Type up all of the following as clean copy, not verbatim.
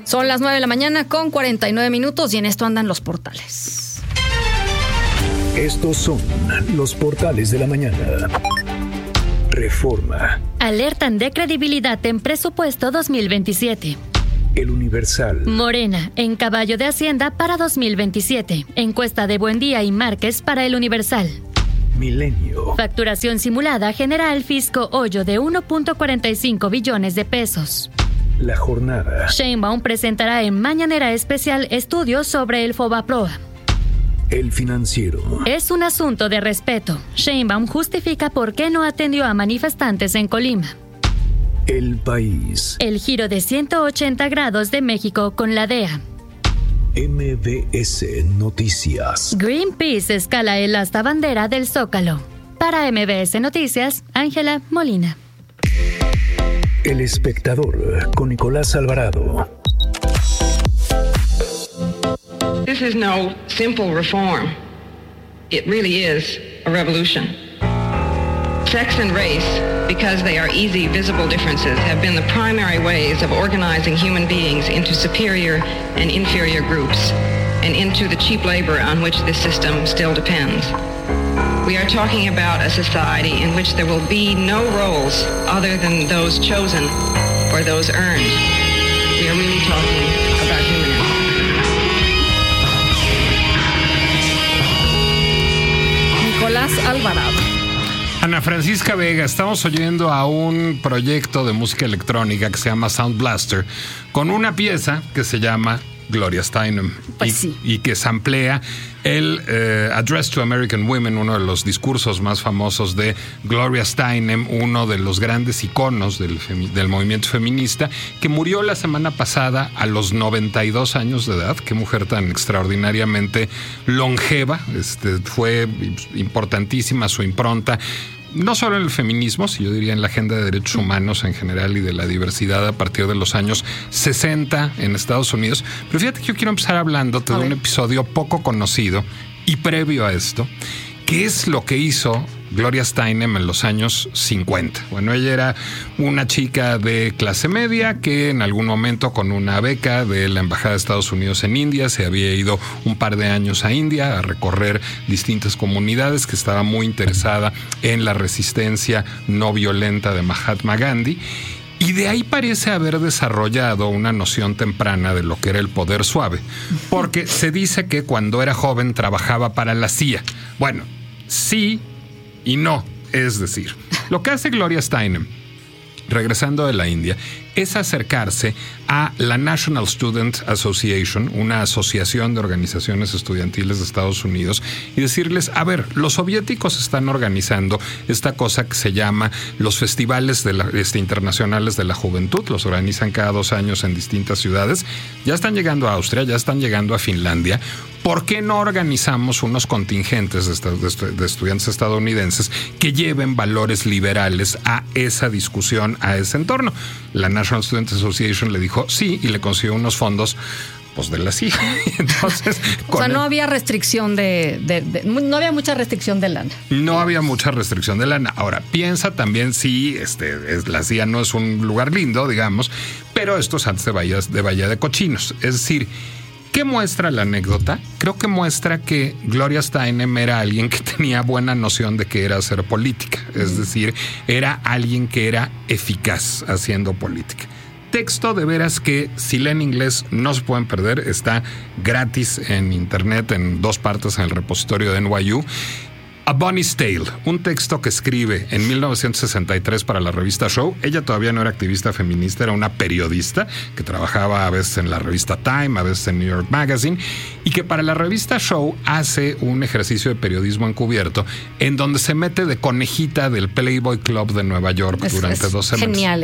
Son las 9 de la mañana con 49 minutos y en esto andan los portales. Estos son los portales de la mañana. Reforma. Alertan de credibilidad en presupuesto 2027. El Universal. Morena, en caballo de Hacienda para 2027. Encuesta de Buendía y Márquez para El Universal. Milenio. Facturación simulada genera al fisco hoyo de 1.45 billones de pesos. La Jornada. Sheinbaum presentará en Mañanera Especial estudios sobre el Fobaproa. El Financiero. Es un asunto de respeto. Sheinbaum justifica por qué no atendió a manifestantes en Colima. El País. El giro de 180 grados de México con la DEA. MBS Noticias. Greenpeace escala el asta bandera del Zócalo. Para MBS Noticias, Ángela Molina. El Espectador con Nicolás Alvarado. This is no simple reform. It really is a revolution. Sex and race, because they are easy, visible differences, have been the primary ways of organizing human beings into superior and inferior groups, and into the cheap labor on which this system still depends. We are talking about a society in which there will be no roles other than those chosen or those earned. We are really talking about humanism. Nicolás Alvarado. Ana Francisca Vega, estamos oyendo a un proyecto de música electrónica que se llama Sound Blaster, con una pieza que se llama Gloria Steinem, pues sí, y que samplea el Address to American Women, uno de los discursos más famosos de Gloria Steinem, uno de los grandes iconos del movimiento feminista, que murió la semana pasada a los 92 años de edad. Qué mujer tan extraordinariamente longeva. Fue importantísima su impronta, no solo en el feminismo, sino yo diría en la agenda de derechos humanos en general y de la diversidad a partir de los años 60 en Estados Unidos. Pero fíjate que yo quiero empezar hablándote de un episodio poco conocido y previo a esto, que es lo que hizo Gloria Steinem en los años 50. Bueno, ella era una chica de clase media que en algún momento, con una beca de la Embajada de Estados Unidos en India, se había ido un par de años a India a recorrer distintas comunidades, que estaba muy interesada en la resistencia no violenta de Mahatma Gandhi. Y de ahí parece haber desarrollado una noción temprana de lo que era el poder suave, porque se dice que cuando era joven trabajaba para la CIA. Bueno, sí y no. Es decir, lo que hace Gloria Steinem, regresando de la India, es acercarse a la National Student Association, una asociación de organizaciones estudiantiles de Estados Unidos, y decirles, a ver, los soviéticos están organizando esta cosa que se llama los festivales internacionales de la juventud, los organizan cada 2 años en distintas ciudades, ya están llegando a Austria, ya están llegando a Finlandia. ¿Por qué no organizamos unos contingentes de estudiantes estadounidenses que lleven valores liberales a esa discusión, a ese entorno? La National Student Association le dijo sí y le consiguió unos fondos, pues, de la CIA. Entonces, o sea, no había restricción no había mucha restricción de lana. No había mucha restricción de lana. Ahora, piensa también si la CIA no es un lugar lindo, digamos, pero esto es antes de Bahía de Cochinos. Es decir, ¿qué muestra la anécdota? Creo que muestra que Gloria Steinem era alguien que tenía buena noción de qué era hacer política. Es decir, era alguien que era eficaz haciendo política. Texto de veras que, si leen inglés, no se pueden perder. Está gratis en internet en 2 partes en el repositorio de NYU. A Bunny's Tale, un texto que escribe en 1963 para la revista Show. Ella todavía no era activista feminista, era una periodista que trabajaba a veces en la revista Time, a veces en New York Magazine, y que para la revista Show hace un ejercicio de periodismo encubierto en donde se mete de conejita del Playboy Club de Nueva York durante 2 semanas. Genial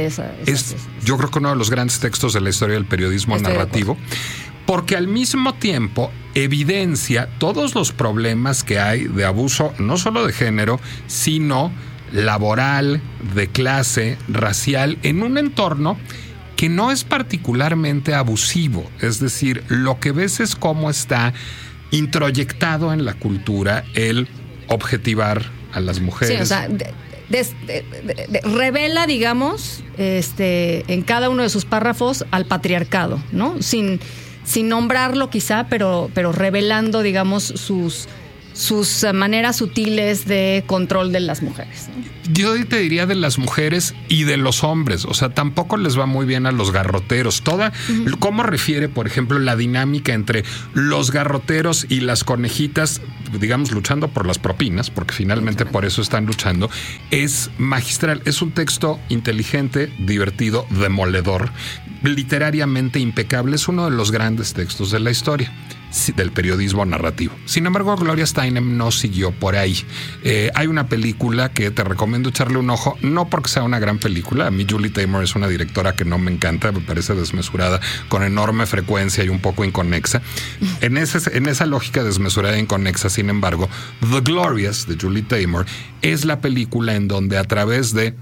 Yo creo que uno de los grandes textos de la historia del periodismo narrativo, porque al mismo tiempo evidencia todos los problemas que hay de abuso, no solo de género, sino laboral, de clase, racial, en un entorno que no es particularmente abusivo. Es decir, lo que ves es cómo está introyectado en la cultura el objetivar a las mujeres. Sí, o sea, revela, digamos, en cada uno de sus párrafos al patriarcado, ¿no? Sin nombrarlo quizá, pero revelando, digamos, sus maneras sutiles de control de las mujeres, ¿no? Yo te diría de las mujeres y de los hombres. O sea, tampoco les va muy bien a los garroteros. ¿Cómo refiere, por ejemplo, la dinámica entre los garroteros y las conejitas, digamos, luchando por las propinas, porque finalmente por eso están luchando? Es magistral. Es un texto inteligente, divertido, demoledor, literariamente impecable. Es uno de los grandes textos de la historia del periodismo narrativo. Sin embargo, Gloria Steinem no siguió por ahí. Hay una película que te recomiendo echarle un ojo, no porque sea una gran película. A mí Julie Taymor es una directora que no me encanta, me parece desmesurada, con enorme frecuencia y un poco inconexa. En esa lógica desmesurada e inconexa, sin embargo, The Glorious, de Julie Taymor, es la película en donde a través de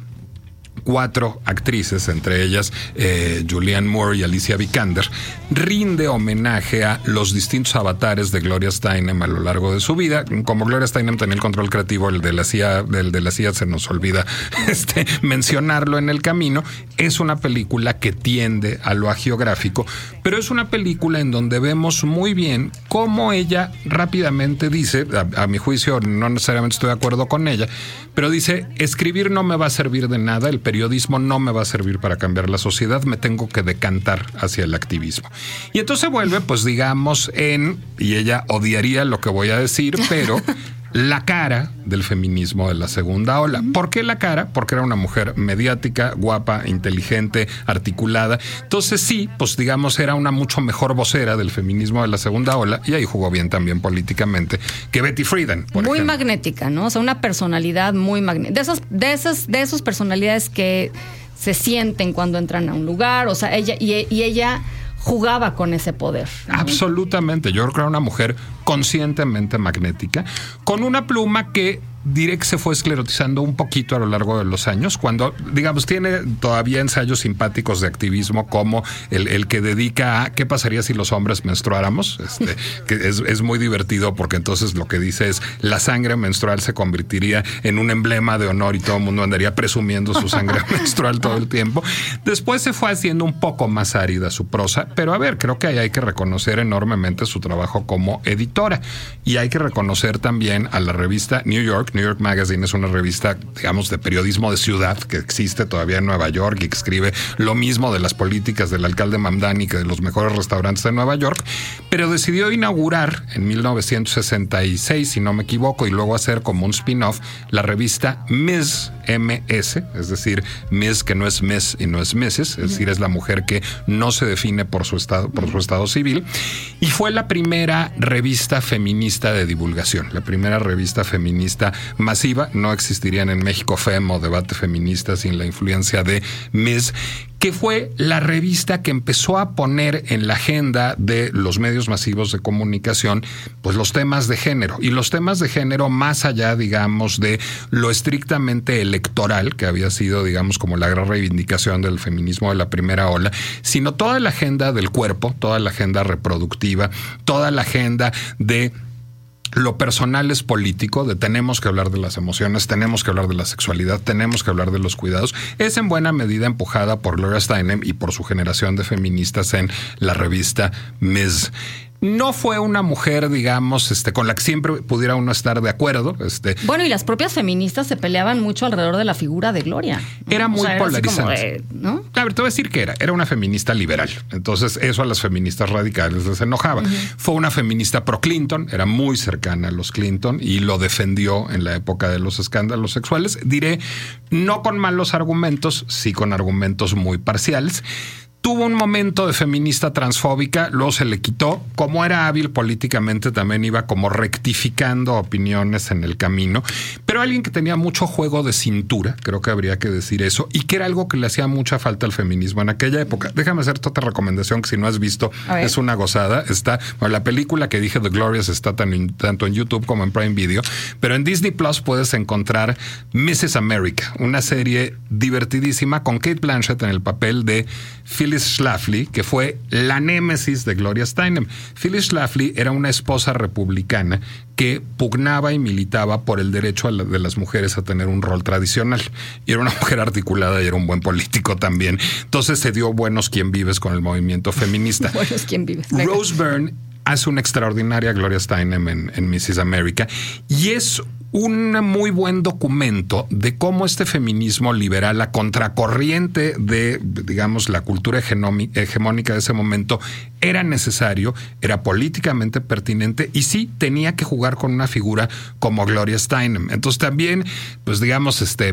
4 actrices, entre ellas Julianne Moore y Alicia Vikander, rinde homenaje a los distintos avatares de Gloria Steinem a lo largo de su vida. Como Gloria Steinem tenía el control creativo, el de la CIA se nos olvida mencionarlo en el camino. Es una película que tiende a lo hagiográfico, pero es una película en donde vemos muy bien cómo ella rápidamente dice, a mi juicio no necesariamente estoy de acuerdo con ella, pero dice: escribir no me va a servir de nada, el periodismo no me va a servir para cambiar la sociedad, me tengo que decantar hacia el activismo. Y entonces vuelve, pues digamos, y ella odiaría lo que voy a decir, pero la cara del feminismo de la segunda ola. ¿Por qué la cara? Porque era una mujer mediática, guapa, inteligente, articulada. Entonces sí, pues digamos, era una mucho mejor vocera del feminismo de la segunda ola, y ahí jugó bien también políticamente que Betty Friedan, por muy ejemplo. Magnética, ¿no? O sea, una personalidad muy magnética. De esas personalidades que se sienten cuando entran a un lugar. O sea, ella jugaba con ese poder, ¿no? Absolutamente. Yo creo que era una mujer conscientemente magnética, con una pluma que diré que se fue esclerotizando un poquito a lo largo de los años, cuando, digamos, tiene todavía ensayos simpáticos de activismo, como el que dedica a qué pasaría si los hombres menstruáramos, que es muy divertido, porque entonces lo que dice es: la sangre menstrual se convertiría en un emblema de honor y todo el mundo andaría presumiendo su sangre menstrual todo el tiempo. Después se fue haciendo un poco más árida su prosa, pero a ver, creo que ahí hay que reconocer enormemente su trabajo como editora, y hay que reconocer también a la revista New York Magazine. Es una revista, digamos, de periodismo de ciudad que existe todavía en Nueva York y que escribe lo mismo de las políticas del alcalde Mamdani que de los mejores restaurantes de Nueva York, pero decidió inaugurar en 1966, si no me equivoco, y luego hacer como un spin-off la revista Ms., MS, es decir, Ms, que no es Miss y no es Mrs., es decir, es la mujer que no se define por su estado civil, y fue la primera revista feminista de divulgación, la primera revista feminista masiva. No existirían en México FEM o Debate Feminista sin la influencia de Ms., que fue la revista que empezó a poner en la agenda de los medios masivos de comunicación, pues los temas de género, y los temas de género más allá, digamos, de lo estrictamente electoral, que había sido, digamos, como la gran reivindicación del feminismo de la primera ola, sino toda la agenda del cuerpo, toda la agenda reproductiva, toda la agenda de lo personal es político, de tenemos que hablar de las emociones, tenemos que hablar de la sexualidad, tenemos que hablar de los cuidados, es en buena medida empujada por Gloria Steinem y por su generación de feministas en la revista Ms. No fue una mujer, digamos, con la que siempre pudiera uno estar de acuerdo. Bueno, y las propias feministas se peleaban mucho alrededor de la figura de Gloria, ¿no? Era muy polarizante. ¿No? A ver, te voy a decir que era una feminista liberal. Entonces, eso a las feministas radicales les enojaba. Fue una feminista pro Clinton, era muy cercana a los Clinton y lo defendió en la época de los escándalos sexuales. Diré, no con malos argumentos, sí con argumentos muy parciales. Tuvo un momento de feminista transfóbica, luego se le quitó. Como era hábil políticamente, también iba como rectificando opiniones en el camino. Pero alguien que tenía mucho juego de cintura, creo que habría que decir eso, y que era algo que le hacía mucha falta al feminismo en aquella época. Déjame hacerte otra recomendación que si no has visto es una gozada. La película que dije, The Glorious, está tanto en YouTube como en Prime Video, pero en Disney Plus puedes encontrar Mrs. America, una serie divertidísima con Cate Blanchett en el papel de Phyllis Schlafly, que fue la némesis de Gloria Steinem. Phyllis Schlafly era una esposa republicana que pugnaba y militaba por el derecho de las mujeres a tener un rol tradicional. Y era una mujer articulada y era un buen político también. Entonces se dio buenos quien vives con el movimiento feminista. Buenos quien vives. Rose Byrne hace una extraordinaria Gloria Steinem en Mrs. America y es un muy buen documento de cómo este feminismo liberal, la contracorriente de, digamos, la cultura hegemónica de ese momento, era necesario, era políticamente pertinente y sí tenía que jugar con una figura como Gloria Steinem. Entonces también, pues digamos,